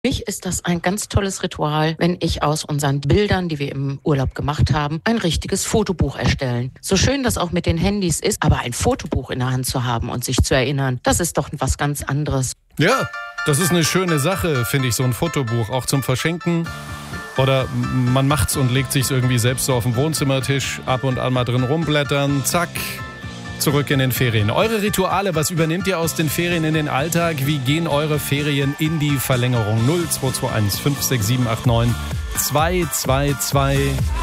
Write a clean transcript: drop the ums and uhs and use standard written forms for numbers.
Mich ist das ein ganz tolles Ritual, wenn ich aus unseren Bildern, die wir im Urlaub gemacht haben, ein richtiges Fotobuch erstellen. So schön das auch mit den Handys ist, aber ein Fotobuch in der Hand zu haben und sich zu erinnern, das ist doch was ganz anderes. Ja, das ist eine schöne Sache, finde ich, so ein Fotobuch, auch zum Verschenken. Oder man macht's und legt sich's irgendwie selbst so auf den Wohnzimmertisch, ab und an mal drin rumblättern, zack, zurück in den Ferien. Eure Rituale, was übernehmt ihr aus den Ferien in den Alltag? Wie gehen eure Ferien in die Verlängerung? 0221 56789 222